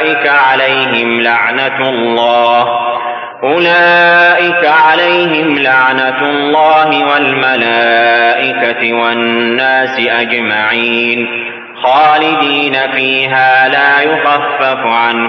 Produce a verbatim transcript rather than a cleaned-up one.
أولئك عليهم لعنة الله أولئك عليهم لعنة الله والملائكة والناس أجمعين خالدين فيها لا يخفف عنهم